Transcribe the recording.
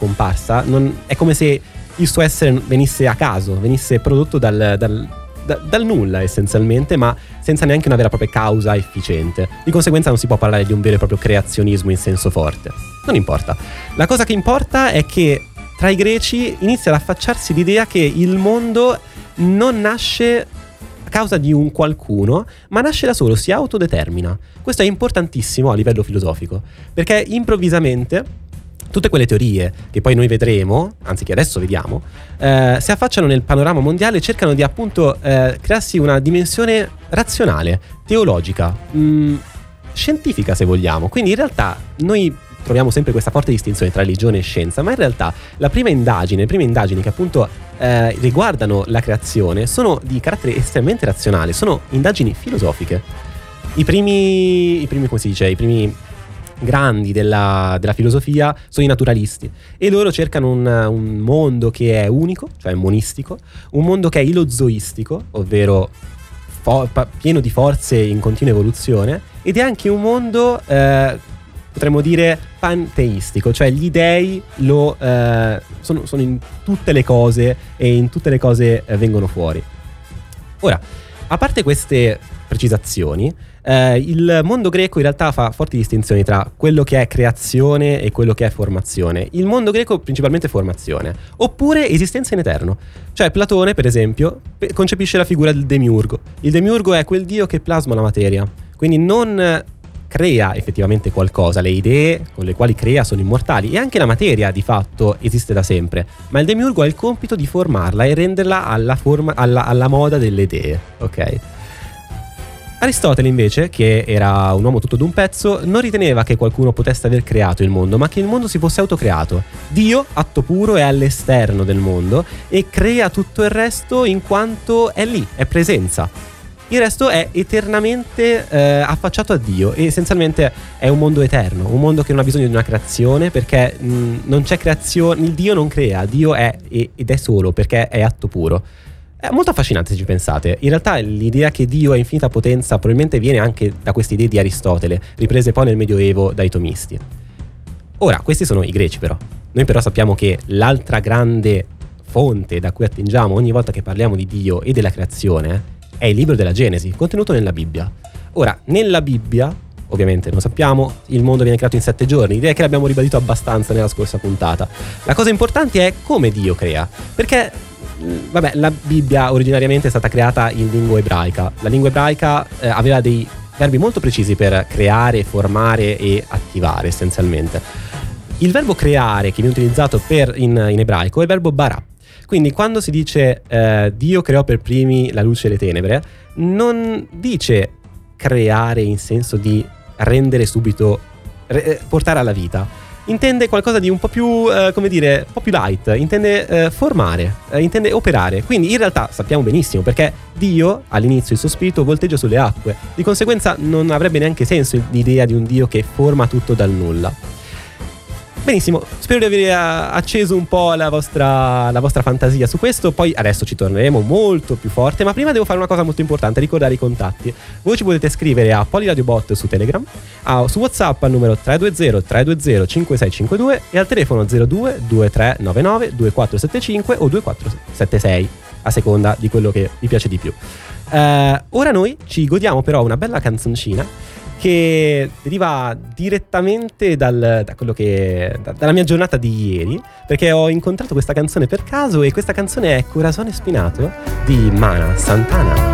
comparsa, è come se il suo essere venisse a caso, venisse prodotto dal nulla essenzialmente, ma senza neanche una vera e propria causa efficiente. Di conseguenza non si può parlare di un vero e proprio creazionismo in senso forte. Non importa. La cosa che importa è che tra i greci inizia ad affacciarsi l'idea che il mondo non nasce a causa di un qualcuno, ma nasce da solo, si autodetermina. Questo è importantissimo a livello filosofico, perché improvvisamente tutte quelle teorie che poi noi vedremo, anzi che adesso vediamo, si affacciano nel panorama mondiale e cercano di appunto crearsi una dimensione razionale, teologica, scientifica se vogliamo. Quindi in realtà noi troviamo sempre questa forte distinzione tra religione e scienza, ma in realtà le prime indagini che appunto riguardano la creazione sono di carattere estremamente razionale, sono indagini filosofiche. I primi come si dice, i primi grandi della filosofia sono i naturalisti, e loro cercano un mondo che è unico, cioè monistico, un mondo che è ilozoistico, ovvero pieno di forze in continua evoluzione, ed è anche un mondo potremmo dire panteistico, cioè gli dei sono in tutte le cose, e in tutte le cose vengono fuori. Ora, a parte queste precisazioni, il mondo greco in realtà fa forti distinzioni tra quello che è creazione e quello che è formazione. Il mondo greco principalmente formazione, oppure esistenza in eterno. Cioè Platone, per esempio, concepisce la figura del demiurgo. Il demiurgo è quel dio che plasma la materia, quindi non crea effettivamente qualcosa. Le idee con le quali crea sono immortali, e anche la materia di fatto esiste da sempre, ma il demiurgo ha il compito di formarla e renderla alla moda delle idee, ok? Aristotele invece, che era un uomo tutto d'un pezzo, non riteneva che qualcuno potesse aver creato il mondo, ma che il mondo si fosse autocreato. Dio, atto puro, è all'esterno del mondo e crea tutto il resto in quanto è lì, è presenza. Il resto è eternamente affacciato a Dio, e essenzialmente è un mondo eterno, un mondo che non ha bisogno di una creazione, perché non c'è creazione, il Dio non crea, Dio è ed è solo perché è atto puro. È molto affascinante se ci pensate. In realtà l'idea che Dio ha infinita potenza probabilmente viene anche da queste idee di Aristotele, riprese poi nel Medioevo dai tomisti. Ora, questi sono i greci però. Noi però sappiamo che l'altra grande fonte da cui attingiamo ogni volta che parliamo di Dio e della creazione è il libro della Genesi, contenuto nella Bibbia. Ora, nella Bibbia, ovviamente lo sappiamo, il mondo viene creato in 7 giorni, direi che l'abbiamo ribadito abbastanza nella scorsa puntata. La cosa importante è come Dio crea, perché la Bibbia originariamente è stata creata in lingua ebraica. La lingua ebraica aveva dei verbi molto precisi per creare, formare e attivare essenzialmente. Il verbo creare che viene utilizzato in ebraico è il verbo bara. Quindi quando si dice Dio creò per primi la luce e le tenebre, non dice creare in senso di rendere subito, portare alla vita. Intende qualcosa di un po' più, un po' più light, intende formare, intende operare. Quindi in realtà sappiamo benissimo, perché Dio all'inizio il suo spirito volteggia sulle acque, di conseguenza non avrebbe neanche senso l'idea di un Dio che forma tutto dal nulla. Benissimo, spero di aver acceso un po' la vostra fantasia su questo. Poi adesso ci torneremo molto più forte, ma prima devo fare una cosa molto importante: ricordare i contatti. Voi ci potete scrivere a Poliradiobot su Telegram, su WhatsApp al numero 320 320 5652 e al telefono 02 2399 2475 o 2476, a seconda di quello che vi piace di più. Ora noi ci godiamo però una bella canzoncina che deriva direttamente dalla mia giornata di ieri, perché ho incontrato questa canzone per caso, e questa canzone è Corazón Espinato di Mana Santana.